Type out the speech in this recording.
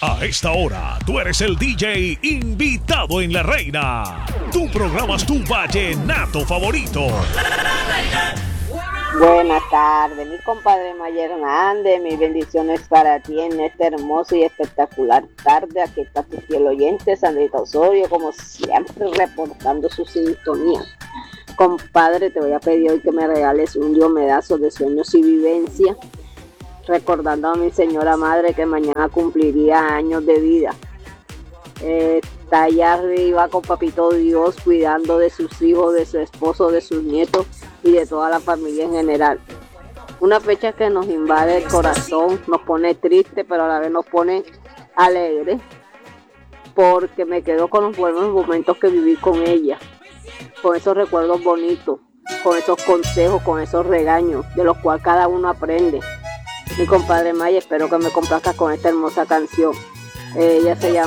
A esta hora, tú eres el DJ invitado en La Reina. Tú programas tu vallenato favorito. Buenas tardes, mi compadre Mayer Hernández, mis bendiciones para ti en esta hermosa y espectacular tarde. Aquí está tu fiel oyente, Sandrita Osorio, como siempre reportando su sintonía. Compadre, te voy a pedir hoy que me regales un diomedazo de sueños y vivencia, recordando a mi señora madre que mañana cumpliría años de vida. Está allá arriba con papito Dios cuidando de sus hijos, de su esposo, de sus nietos y de toda la familia en general. Una fecha que nos invade el corazón, nos pone triste, pero a la vez nos pone alegre, porque me quedo con los buenos momentos que viví con ella, con esos recuerdos bonitos, con esos consejos, con esos regaños, de los cuales cada uno aprende. Mi compadre Maya, espero que me complazcas con esta hermosa canción. Ella se llama